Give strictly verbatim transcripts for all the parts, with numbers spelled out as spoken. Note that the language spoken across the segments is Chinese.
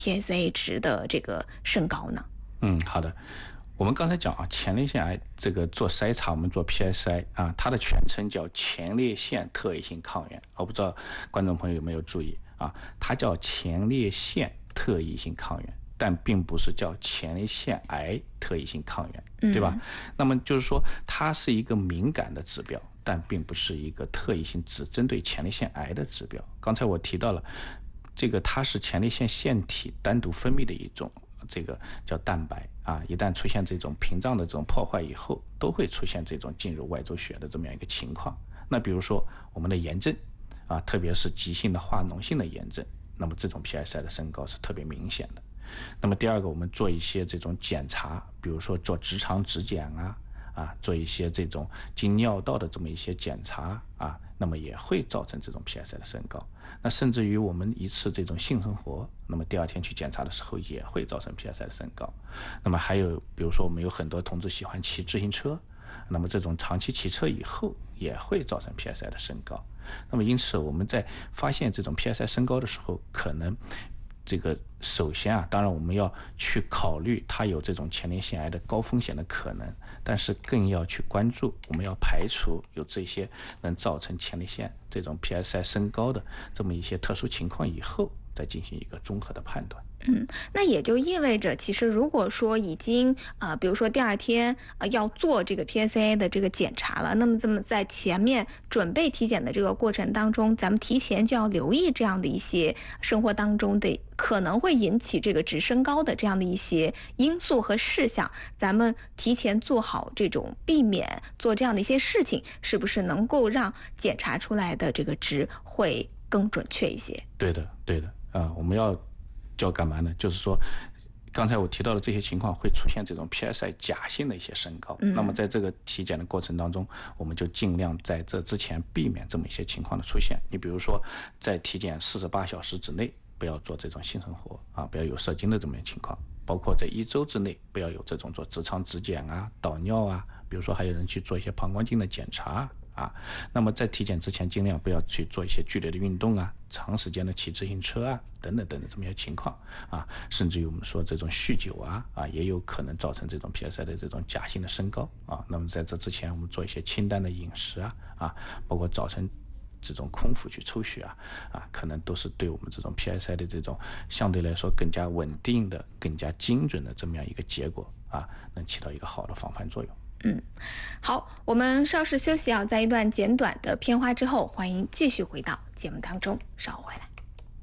P S A 值的这个升高呢？ 嗯，好的。我们刚才讲啊，前列腺癌这个做筛查，我们做 P S A 啊，它的全称叫前列腺特异性抗原。我不知道观众朋友有没有注意啊？它叫前列腺特异性抗原，但并不是叫前列腺癌特异性抗原，对吧？嗯、那么就是说，它是一个敏感的指标，但并不是一个特异性只针对前列腺癌的指标。刚才我提到了，这个它是前列腺腺体单独分泌的一种。这个叫蛋白啊，一旦出现这种屏障的这种破坏以后，都会出现这种进入外周血的这么样一个情况。那比如说我们的炎症啊，特别是急性的化脓性的炎症，那么这种 P S A 的升高是特别明显的。那么第二个，我们做一些这种检查，比如说做直肠指检啊，啊，做一些这种经尿道的这么一些检查啊，那么也会造成这种 P S A 的升高。那甚至于我们一次这种性生活，那么第二天去检查的时候也会造成 P S A 的升高。那么还有比如说我们有很多同志喜欢骑自行车，那么这种长期骑车以后也会造成 P S A 的升高。那么因此我们在发现这种 P S A 升高的时候，可能这个首先啊，当然我们要去考虑它有这种前列腺癌的高风险的可能，但是更要去关注，我们要排除有这些能造成前列腺这种 P S A 升高的这么一些特殊情况以后，再进行一个综合的判断。 嗯，那也就意味着，其实如果说已经呃，比如说第二天呃要做这个 P S A 的这个检查了，那么这么在前面准备体检的这个过程当中，咱们提前就要留意这样的一些生活当中的可能会引起这个值升高的这样的一些因素和事项，咱们提前做好这种避免做这样的一些事情，是不是能够让检查出来的这个值会更准确一些？ 对的，对的，啊、呃，我们要。叫干嘛呢？就是说刚才我提到的这些情况会出现这种 P S A 假性的一些升高、嗯、那么在这个体检的过程当中，我们就尽量在这之前避免这么一些情况的出现。你比如说在体检四十八小时之内不要做这种性生活啊，不要有射精的这么一个情况，包括在一周之内不要有这种做直肠指检啊、导尿啊，比如说还有人去做一些膀胱镜的检查啊，那么在体检之前尽量不要去做一些剧烈的运动啊，长时间的骑自行车啊，等等等等这么一些情况啊，甚至于我们说这种酗酒啊啊，也有可能造成这种 P S A 的这种假性的升高啊。那么在这之前，我们做一些清淡的饮食啊啊，包括早晨这种空腹去抽血啊啊，可能都是对我们这种 P S A 的这种相对来说更加稳定的、更加精准的这么样一个结果啊，能起到一个好的防范作用。 嗯，好，我们稍事休息啊，在一段简短的片花之后，欢迎继续回到节目当中，稍后回来。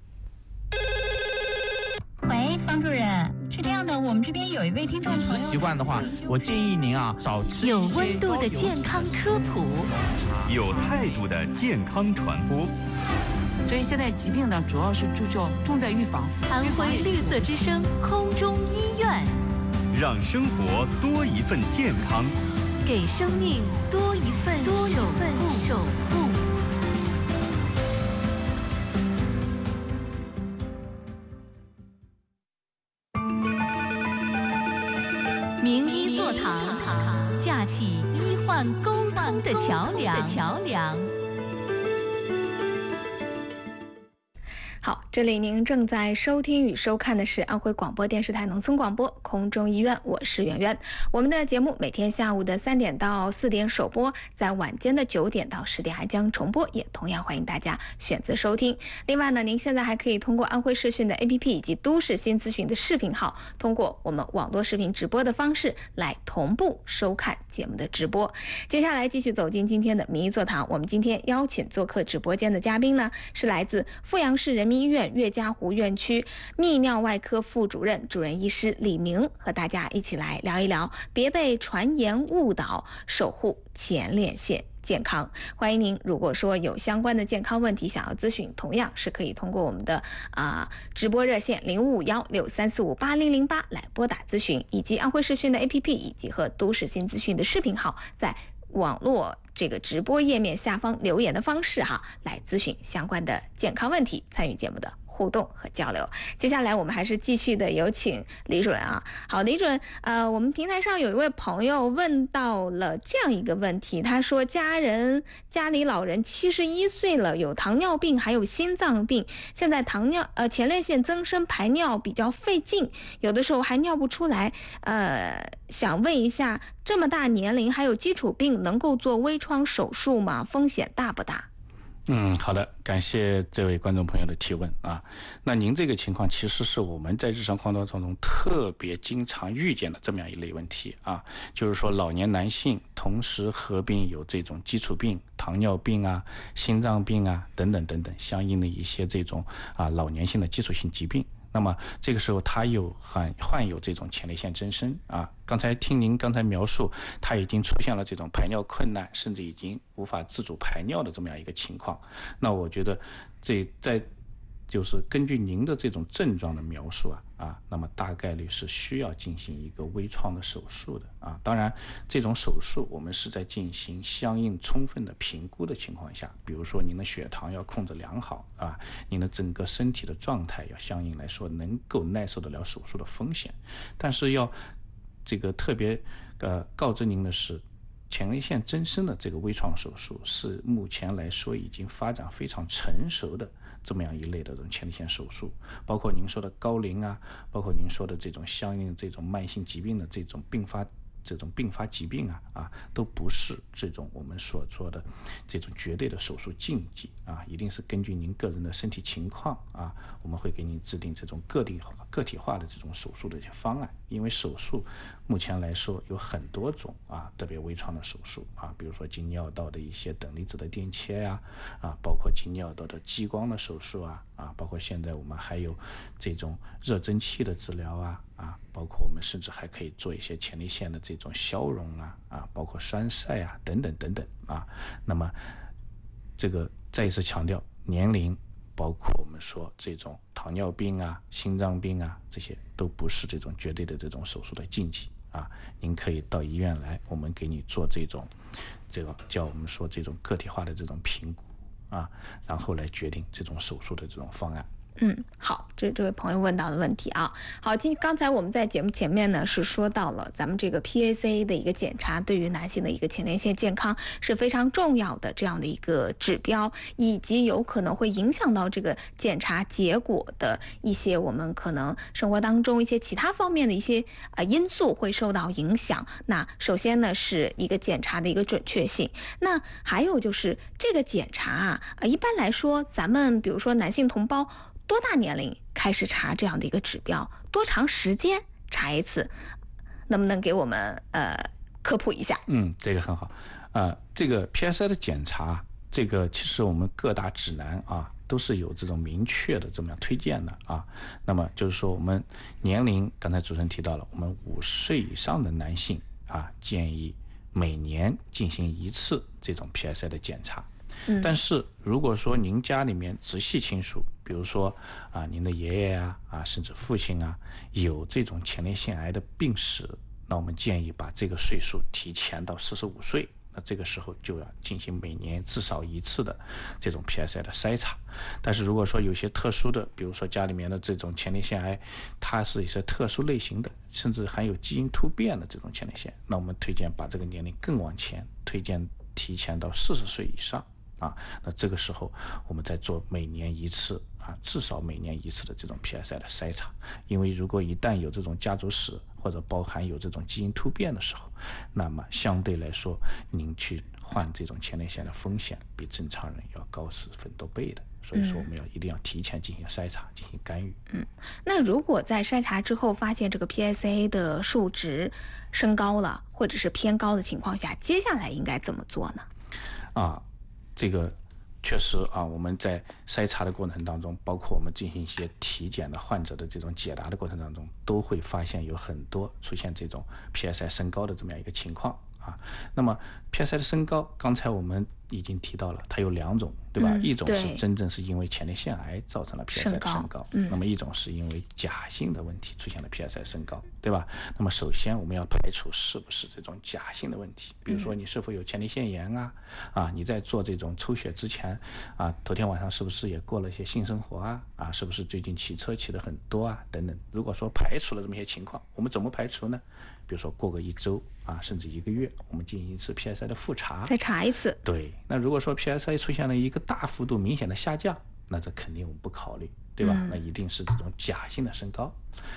喂，方主任，是这样的，我们这边有一位听众朋友， 饮食习惯的话，我建议您啊少吃有温度的健康科普， 有态度的健康传播。 所以现在疾病呢，主要是注重重在预防。 安徽绿色之声空中医院， 让生活多一份健康， 给生命多一份多一份守护。名医座堂，架起医患沟通的桥梁。桥梁。 好，这里您正在收听与收看的是安徽广播电视台农村广播空中医院，我是圆圆。我们的节目每天下午的三点到四点首播，在晚间的九点到十点还将重播，也同样欢迎大家选择收听。另外呢，您现在还可以通过安徽视讯的 A P P 以及都市新资讯的视频号，通过我们网络视频直播的方式来同步收看节目的直播。接下来继续走进今天的名医座堂，我们今天邀请做客直播间的嘉宾呢，是来自阜阳市人民医院岳家湖院区泌尿外科副主任、主任医师李明，和大家一起来聊一聊别被传言误导，守护前列腺健康。欢迎您，如果说有相关的健康问题想要咨询，同样是可以通过我们的啊、呃、直播热线零五五幺六三四五八零零八来拨打咨询，以及安徽视讯的 A P P 以及和都市新资讯的视频号，在网络这个直播页面下方留言的方式哈，来咨询相关的健康问题，参与节目的互动和交流。接下来我们还是继续的有请李主任啊。好，李主任，呃，我们平台上有一位朋友问到了这样一个问题，他说家人家里老人七十一岁了，有糖尿病，还有心脏病，现在糖尿呃前列腺增生，排尿比较费劲，有的时候还尿不出来，呃，想问一下，这么大年龄还有基础病，能够做微创手术吗？风险大不大？ 嗯，好的，感谢这位观众朋友的提问啊。那您这个情况其实是我们在日常工作当中特别经常遇见的这么样一类问题啊，就是说老年男性同时合并有这种基础病、糖尿病啊、心脏病啊等等等等相应的一些这种啊老年性的基础性疾病。那么这个时候他又患患有这种前列腺增生啊，刚才听您刚才描述，他已经出现了这种排尿困难，甚至已经无法自主排尿的这么样一个情况。那我觉得这在就是根据您的这种症状的描述啊啊，那么大概率是需要进行一个微创的手术的啊。当然，这种手术我们是在进行相应充分的评估的情况下，比如说您的血糖要控制良好啊，您的整个身体的状态要相应来说能够耐受得了手术的风险。但是要这个特别呃告知您的是，前列腺增生的这个微创手术是目前来说已经发展非常成熟的这么样一类的这种前列腺手术，包括您说的高龄啊，包括您说的这种相应这种慢性疾病的这种并发这种并发疾病啊啊，都不是这种我们所说的这种绝对的手术禁忌啊，一定是根据您个人的身体情况啊，我们会给您制定这种个体化个体化的这种手术的一些方案。因为手术目前来说有很多种啊，特别微创的手术啊，比如说经尿道的一些等离子的电切呀、啊，啊，包括经尿道的激光的手术啊，啊，包括现在我们还有这种热蒸汽的治疗啊，啊，包括我们甚至还可以做一些前列腺的这种消融啊，啊，包括栓塞啊，等等等等啊。那么这个再一次强调，年龄包括我们说这种糖尿病啊、心脏病啊，这些都不是这种绝对的这种手术的禁忌啊。您可以到医院来，我们给你做这种这个叫我们说这种个体化的这种评估啊，然后来决定这种手术的这种方案。 嗯，好，这这位朋友问到的问题啊，好，今刚才我们在节目前面呢是说到了咱们这个 P A C A 的一个检查对于男性的一个前列腺健康是非常重要的这样的一个指标，以及有可能会影响到这个检查结果的一些我们可能生活当中一些其他方面的一些呃因素会受到影响。那首先呢是一个检查的一个准确性，那还有就是这个检查啊，呃一般来说咱们比如说男性同胞多大年龄开始查这样的一个指标？多长时间查一次？能不能给我们呃科普一下？ 嗯，这个很好。呃，这个 P S I 的检查，这个其实我们各大指南啊都是有这种明确的这么样推荐的啊。那么就是说，我们年龄刚才主持人提到了，我们五十岁以上的男性啊，建议每年进行一次这种 P S I 的检查。但是如果说您家里面直系亲属，比如说啊您的爷爷啊啊甚至父亲啊有这种前列腺癌的病史，那我们建议把这个岁数提前到四十五岁，那这个时候就要进行每年至少一次的这种 P S I 的筛查。但是如果说有些特殊的，比如说家里面的这种前列腺癌，它是一些特殊类型的，甚至含有基因突变的这种前列腺，那我们推荐把这个年龄更往前，推荐提前到四十岁以上。啊，那这个时候我们再做每年一次啊，至少每年一次的这种 P S I 的筛查，因为如果一旦有这种家族史或者包含有这种基因突变的时候，那么相对来说，您去患这种前列腺的风险比正常人要高是很多倍的。所以说，我们要一定要提前进行筛查，进行干预。 嗯，那如果在筛查之后发现这个 P S A 的数值升高了，或者是偏高的情况下，接下来应该怎么做呢？ 啊。这个确实啊，我们在筛查的过程当中，包括我们进行一些体检的患者的这种解答的过程当中，都会发现有很多出现这种 P S I 升高的这么样一个情况啊。那么 P S I 的升高，刚才我们已经提到了，它有两种，对吧？ 嗯、 一种是真正是因为前列腺癌造成了 P S I 的升高， 嗯、 那么一种是因为假性的问题出现了 P S I 升高，对吧？那么首先我们要排除是不是这种假性的问题，比如说你是否有前列腺炎啊，啊，你在做这种抽血之前啊，头天晚上是不是也过了一些性生活啊，啊，是不是最近骑车骑得很多啊，等等。如果说排除了这么一些情况，我们怎么排除呢？比如说过个一周啊，甚至一个月，我们进行一次 P S I 的复查， 再查一次。 对，那如果说 P S I 出现了一个大幅度明显的下降，那这肯定我们不考虑，对吧？ 嗯、 那一定是这种假性的升高。